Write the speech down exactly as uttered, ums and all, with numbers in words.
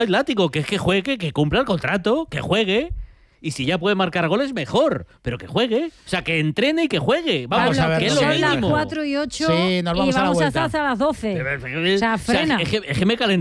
el látigo, que es que juegue, que cumpla el contrato, que juegue. Y si ya puede marcar goles, mejor. Pero que juegue. O sea, que entrene y que juegue. Vamos, Vamos a ver, que es lo sí. Son las mínimo. cuatro y ocho Sí, nos vamos y a la vamos vuelta. hasta las doce. O O sea, frena. es que, es que me he calentado.